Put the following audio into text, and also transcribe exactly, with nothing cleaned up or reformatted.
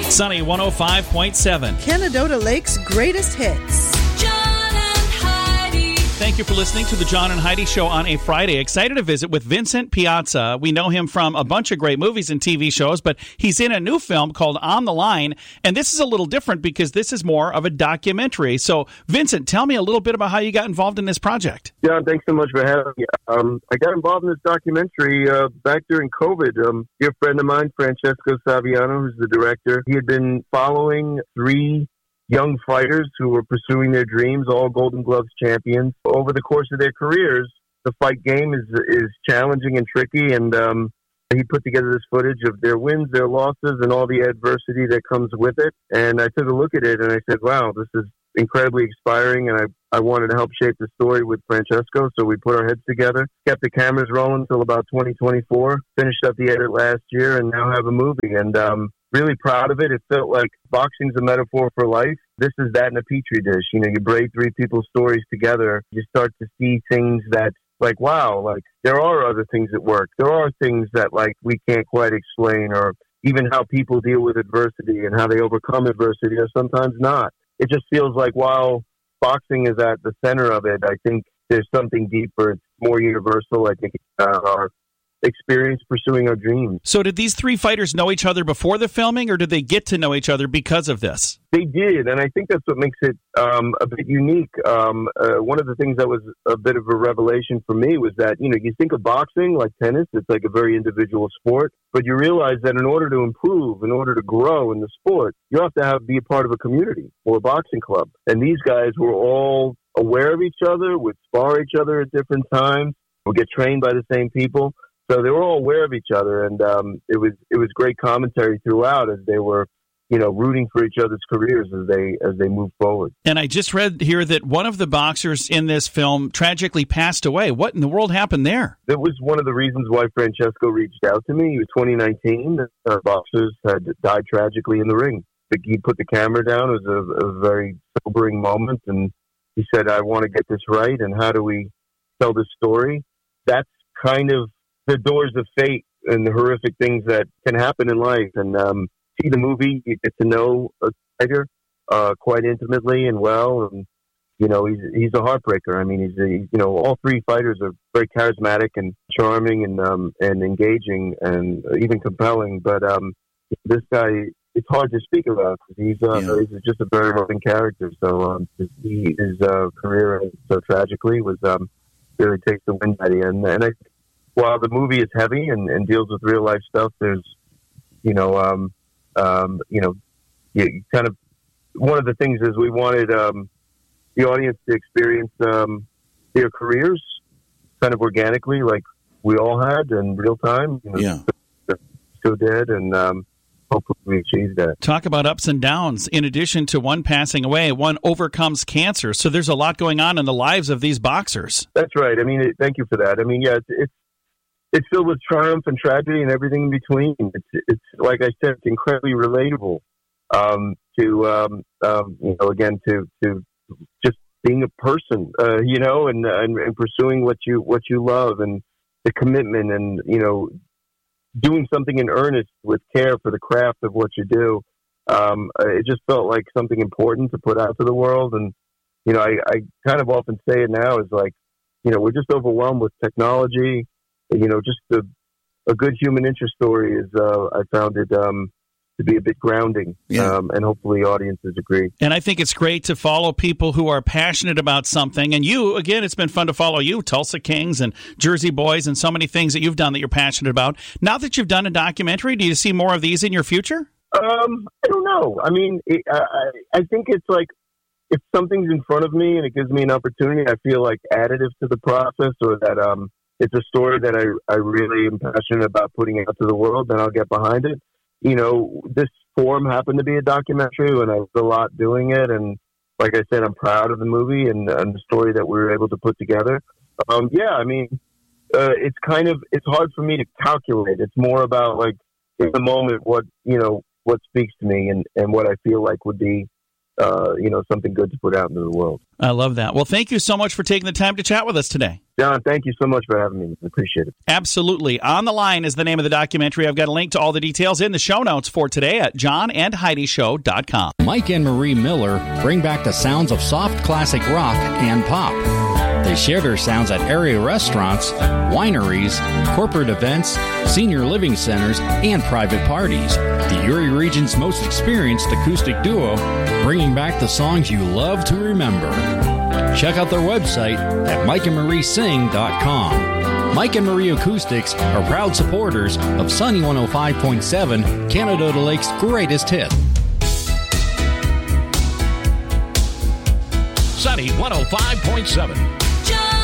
Sunny one oh five point seven. Canadota Lake's greatest hits. Thank you for listening to the John and Heidi Show on a Friday. Excited to visit with Vincent Piazza. We know him from a bunch of great movies and T V shows, but he's in a new film called On the Line, and this is a little different because this is more of a documentary. So, Vincent, tell me a little bit about how you got involved in this project. John, thanks so much for having me. Um, I got involved in this documentary uh, back during COVID. Um, a dear friend of mine, Francesco Saviano, who's the director, he had been following three young fighters who were pursuing their dreams, all Golden Gloves champions. Over the course of their careers, the fight game is is challenging and tricky, and um, he put together this footage of their wins, their losses, and all the adversity that comes with it. And I took a look at it, and I said, wow, this is incredibly inspiring, and I, I wanted to help shape the story with Francesco, so we put our heads together, kept the cameras rolling until about twenty twenty-four, finished up the edit last year, and now have a movie. And um, really proud of it. It felt like boxing's a metaphor for life. This is that in a petri dish. You know, you braid three people's stories together, you start to see things that, like, wow, like, there are other things at work. There are things that, like, we can't quite explain, or even how people deal with adversity and how they overcome adversity, or sometimes not. It just feels like while boxing is at the center of it, I think there's something deeper. It's more universal. I think uh, our experience pursuing our dreams. So did these three fighters know each other before the filming, or did they get to know each other because of this? They did, and I think that's what makes it um, a bit unique. Um, uh, one of the things that was a bit of a revelation for me was that, you know, you think of boxing like tennis, it's like a very individual sport, but you realize that in order to improve, in order to grow in the sport, you have to have be a part of a community or a boxing club. And these guys were all aware of each other, would spar each other at different times, would get trained by the same people. So they were all aware of each other, and um, it was it was great commentary throughout as they were, you know, rooting for each other's careers as they as they move forward. And I just read here that one of the boxers in this film tragically passed away. What in the world happened there? That was one of the reasons why Francesco reached out to me. He was twenty nineteen. Our boxers had died tragically in the ring. He put the camera down. It was a, a very sobering moment, and he said, "I want to get this right. And how do we tell this story?" That's kind of the doors of fate and the horrific things that can happen in life. And um, see the movie, you get to know a fighter uh, quite intimately and well. And, you know, he's he's a heartbreaker. I mean, he's, a, you know, all three fighters are very charismatic and charming and um, and engaging and even compelling. But um, this guy, it's hard to speak about because he's, uh, yeah. he's just a very loving character. So um, his, his uh, career so tragically was um, really takes the wind out of you. And, and I While the movie is heavy and, and deals with real life stuff, there's, you know, um, um, you know, you kind of one of the things is we wanted um, the audience to experience um, their careers kind of organically, like we all had in real time. You know, yeah, so, so did, and um, hopefully we achieved that. Talk about ups and downs. In addition to one passing away, one overcomes cancer. So there's a lot going on in the lives of these boxers. That's right. I mean, it, thank you for that. I mean, yeah, it's. it's It's filled with triumph and tragedy and everything in between. It's, it's like I said, it's incredibly relatable um, to, um, um, you know, again, to, to just being a person, uh, you know, and, and and pursuing what you what you love and the commitment and, you know, doing something in earnest with care for the craft of what you do. Um, it just felt like something important to put out to the world. And, you know, I, I kind of often say it now is like, you know, we're just overwhelmed with technology. You know, just a, a good human interest story is, uh, I found it um, to be a bit grounding, yeah. um, and hopefully audiences agree. And I think it's great to follow people who are passionate about something. And you, again, it's been fun to follow you, Tulsa Kings and Jersey Boys and so many things that you've done that you're passionate about. Now that you've done a documentary, do you see more of these in your future? Um, I don't know. I mean, it, I, I think it's like if something's in front of me and it gives me an opportunity, I feel like additive to the process or that um. it's a story that I, I really am passionate about putting out to the world, then I'll get behind it. You know, this form happened to be a documentary and I was a lot doing it. And like I said, I'm proud of the movie and, and the story that we were able to put together. Um, yeah, I mean, uh, it's kind of, it's hard for me to calculate. It's more about like in the moment, what, you know, what speaks to me and, and what I feel like would be uh, you know, something good to put out into the world. I love that. Well, thank you so much for taking the time to chat with us today. John, thank you so much for having me. I appreciate it. Absolutely. On the Line is the name of the documentary. I've got a link to all the details in the show notes for today at john and heidi show dot com. Mike and Marie Miller bring back the sounds of soft classic rock and pop. They share their sounds at area restaurants, wineries, corporate events, senior living centers, and private parties. The Erie region's most experienced acoustic duo, bringing back the songs you love to remember. Check out their website at mike and marie sing dot com. Mike and Marie Acoustics are proud supporters of Sunny one oh five point seven, Canada Lake's greatest hit. Sunny one oh five point seven.